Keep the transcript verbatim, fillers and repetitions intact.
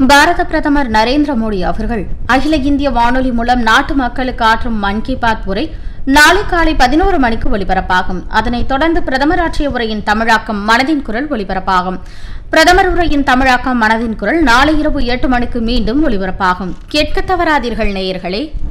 பாரத பிரதமர் நரேந்திர மோடி அவர்கள் அகில இந்திய வானொலி மூலம் நாட்டு மக்களுக்கு ஆற்றும் மன் கி பாத் உரை நாளை காலை பதினோரு மணிக்கு ஒலிபரப்பாகும். அதனைத் தொடர்ந்து பிரதமர் ஆற்றிய உரையின் தமிழாக்கம் மனதின் குரல் ஒலிபரப்பாகும். பிரதமர் உரையின் தமிழாக்கம் மனதின் குரல் நாளை இரவு எட்டு மணிக்கு மீண்டும் ஒலிபரப்பாகும். கேட்க தவறாதீர்கள் நேயர்களே.